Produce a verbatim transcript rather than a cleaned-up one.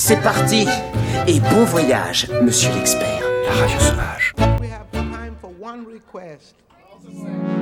c'est parti. Et bon voyage, monsieur l'expert. La radio sauvage. We have time for one request.